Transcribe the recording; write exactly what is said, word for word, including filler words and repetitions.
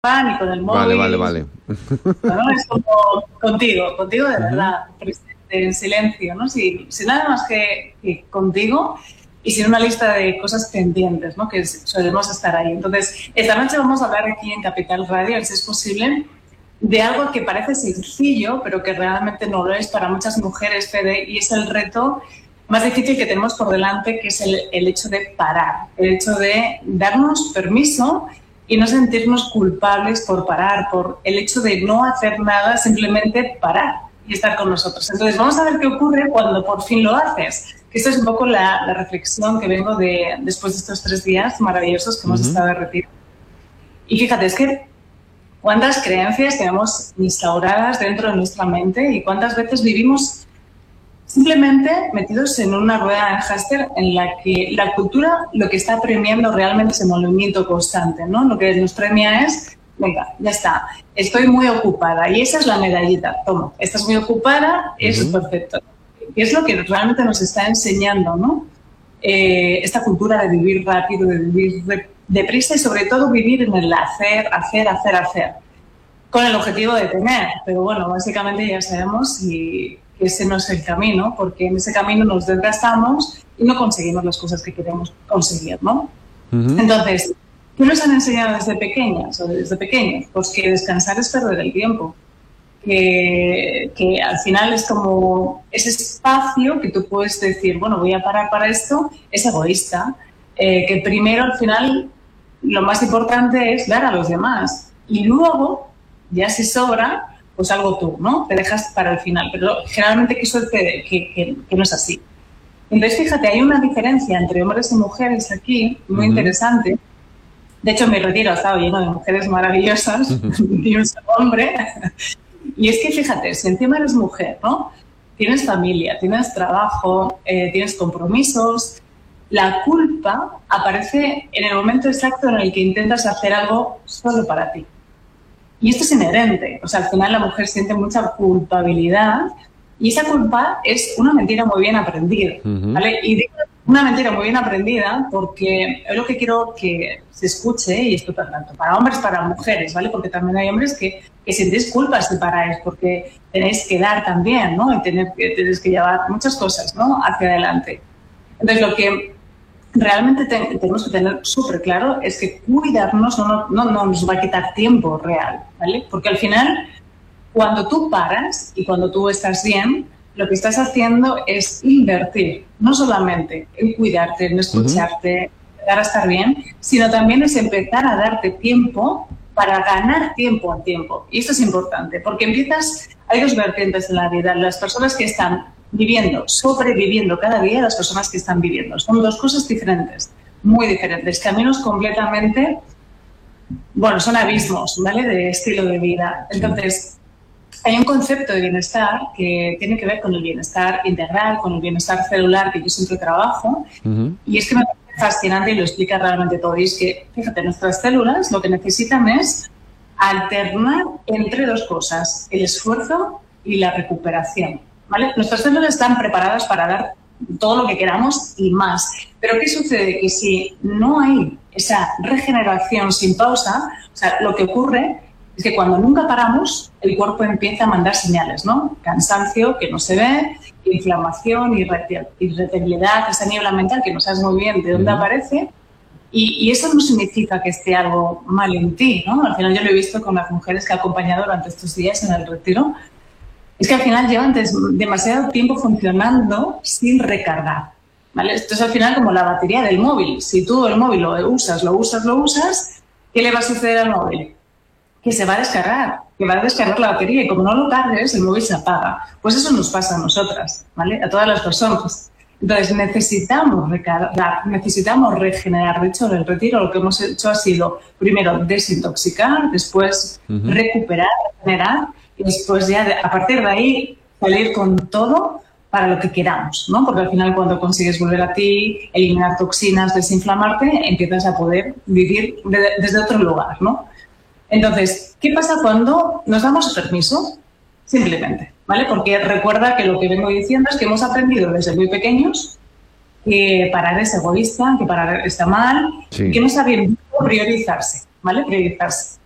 Ni con el Vale, vale, móvil, vale. ¿no? Es como contigo, contigo de Ujú. verdad, presente, en silencio, ¿no? Sin, sin nada más que, que contigo y sin una lista de cosas pendientes, ¿no? Que solemos estar ahí. Entonces, esta noche vamos a hablar aquí en Capital Radio, si es posible, de algo que parece sencillo, pero que realmente no lo es para muchas mujeres, Fede, y es el reto más difícil que tenemos por delante, que es el, el hecho de parar, el hecho de darnos permiso y no sentirnos culpables por parar, por el hecho de no hacer nada, simplemente parar y estar con nosotros. Entonces, vamos a ver qué ocurre cuando por fin lo haces. Que esta es un poco la, la reflexión que vengo de después de estos tres días maravillosos que hemos Ujú. estado de retiro. Y fíjate, es que cuántas creencias tenemos instauradas dentro de nuestra mente y cuántas veces vivimos simplemente metidos en una rueda de hámster en la que la cultura lo que está premiando realmente es el movimiento constante, ¿no? Lo que nos premia es, venga, ya está, estoy muy ocupada y esa es la medallita, toma, estás muy ocupada, eso es Ujú. perfecto. Y es lo que realmente nos está enseñando, ¿no? Eh, esta cultura de vivir rápido, de vivir deprisa y sobre todo vivir en el hacer, hacer, hacer, hacer, con el objetivo de tener. Pero bueno, básicamente ya sabemos y que ese no es el camino, porque en ese camino nos desgastamos y no conseguimos las cosas que queremos conseguir, ¿no? Ujú. Entonces, ¿qué nos han enseñado desde pequeñas o desde pequeños? Pues que descansar es perder el tiempo. Que, que al final es como ese espacio que tú puedes decir, bueno, voy a parar para esto, es egoísta. Eh, que primero, al final, lo más importante es dar a los demás. Y luego, ya si sobra, pues algo tú, ¿no? Te dejas para el final. Pero generalmente, ¿qué sucede? Que, que, que no es así. Entonces, fíjate, hay una diferencia entre hombres y mujeres aquí, muy Ujú. interesante. De hecho, mi retiro ha estado lleno de mujeres maravillosas Ujú. y un solo hombre. Y es que, fíjate, si encima eres mujer, ¿no? Tienes familia, tienes trabajo, eh, tienes compromisos, la culpa aparece en el momento exacto en el que intentas hacer algo solo para ti. Y esto es inherente. O sea, al final la mujer siente mucha culpabilidad y esa culpa es una mentira muy bien aprendida, Ujú. ¿vale? Y digo una mentira muy bien aprendida porque es lo que quiero que se escuche, y esto tanto para hombres, para mujeres, ¿vale? Porque también hay hombres que, que sentís culpas si paráis porque tenéis que dar también, ¿no? Y tener, tenéis que llevar muchas cosas, ¿no? Hacia adelante. Entonces, lo que realmente te, tenemos que tener súper claro es que cuidarnos no, no, no nos va a quitar tiempo real, ¿vale? Porque al final, cuando tú paras y cuando tú estás bien, lo que estás haciendo es invertir, no solamente en cuidarte, en Ujú. escucharte, empezar a estar bien, sino también es empezar a darte tiempo para ganar tiempo al tiempo. Y esto es importante, porque empiezas, hay dos vertientes en la vida, las personas que están viviendo, sobreviviendo cada día, las personas que están viviendo. Son dos cosas diferentes, muy diferentes, caminos completamente, bueno, son abismos, ¿vale? De estilo de vida. Sí. Entonces, hay un concepto de bienestar que tiene que ver con el bienestar integral, con el bienestar celular, que yo siempre trabajo, Ujú. y es que me parece fascinante y lo explica realmente todo. Y es que, fíjate, nuestras células lo que necesitan es alternar entre dos cosas, el esfuerzo y la recuperación, ¿vale? Nuestras células están preparadas para dar todo lo que queramos y más. Pero ¿qué sucede? Que si no hay esa regeneración sin pausa, o sea, lo que ocurre es que cuando nunca paramos, el cuerpo empieza a mandar señales, ¿no? Cansancio que no se ve, inflamación, irritabilidad, esa niebla mental que no sabes muy bien de dónde Ujú. aparece. Y, y eso no significa que esté algo mal en ti, ¿no? Al final yo lo he visto con las mujeres que he acompañado durante estos días en el retiro. Es que al final llevan des, demasiado tiempo funcionando sin recargar, ¿vale? Esto es al final como la batería del móvil. Si tú el móvil lo usas, lo usas, lo usas, ¿qué le va a suceder al móvil? Que se va a descargar, que va a descargar la batería y como no lo cargues, el móvil se apaga. Pues eso nos pasa a nosotras, ¿vale? A todas las personas. Entonces necesitamos recargar, necesitamos regenerar. De hecho, en el retiro lo que hemos hecho ha sido primero desintoxicar, después Ujú. recuperar, regenerar y después ya de, a partir de ahí salir con todo para lo que queramos, ¿no? Porque al final cuando consigues volver a ti, eliminar toxinas, desinflamarte, empiezas a poder vivir de, desde otro lugar, ¿no? Entonces, ¿qué pasa cuando nos damos permiso? Simplemente, ¿vale? Porque recuerda que lo que vengo diciendo es que hemos aprendido desde muy pequeños que parar es egoísta, que parar está mal y Sí. que no está bien priorizarse, ¿vale? Priorizarse.